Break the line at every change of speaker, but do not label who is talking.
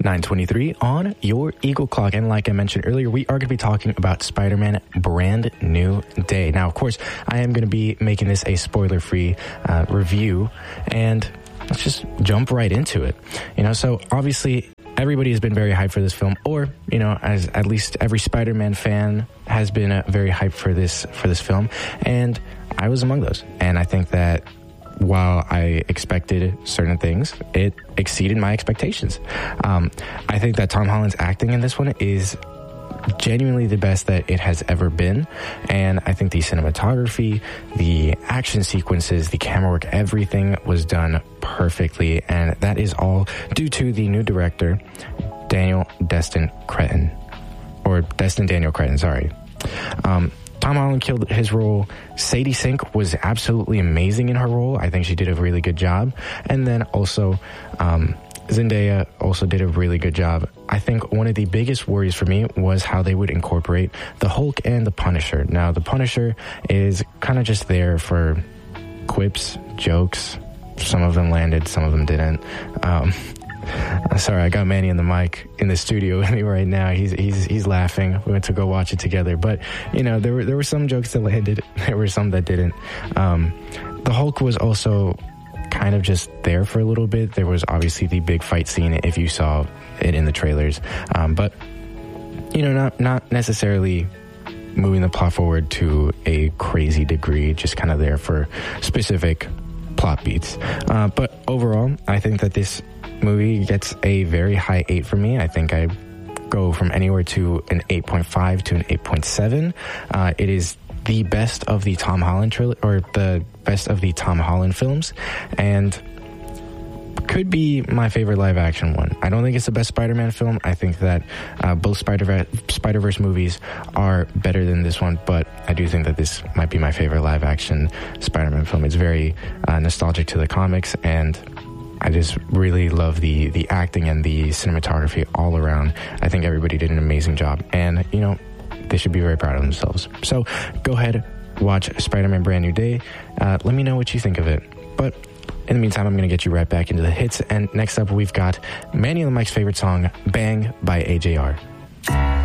9:23 on your Eagle Clock. And like I mentioned earlier, we are going to be talking about Spider-Man Brand New Day. Now, of course, I am going to be making this a spoiler-free review, and let's just jump right into it. So obviously everybody has been very hyped for this film, or, as at least every Spider-Man fan has been very hyped for this film, and I was among those. And I think that while I expected certain things, it exceeded my expectations. I think that Tom Holland's acting in this one is genuinely the best that it has ever been. And I think the cinematography, the action sequences, the camera work, everything was done perfectly. And that is all due to the new director, Destin Daniel Cretton, sorry. Tom Holland killed his role. Sadie Sink was absolutely amazing in her role. I think she did a really good job. And then also, Zendaya also did a really good job. I think one of the biggest worries for me was how they would incorporate the Hulk and the Punisher. Now, the Punisher is kind of just there for quips, jokes. Some of them landed, some of them didn't. Sorry, I got Manny in the mic in the studio with me right now. He's laughing. We went to go watch it together. But, there were some jokes that landed. There were some that didn't. The Hulk was also kind of just there for a little bit. There was obviously the big fight scene if you saw it in the trailers. But, not necessarily moving the plot forward to a crazy degree, just kind of there for specific plot beats. But overall, I think that this movie gets a very high 8 for me. I think I go from anywhere to an 8.5 to an 8.7. It is the best of the Tom Holland or the best of the Tom Holland films, and could be my favorite live action one. I don't think it's the best Spider-Man film. I think that both Spider-Verse movies are better than this one, but I do think that this might be my favorite live action Spider-Man film. It's very nostalgic to the comics, and I just really love the acting and the cinematography all around. I think everybody did an amazing job, and they should be very proud of themselves. So go ahead, watch Spider-Man Brand New Day. Let me know what you think of it. But in the meantime, I'm going to get you right back into the hits. And next up, we've got Manny on the Mic's favorite song, Bang by AJR.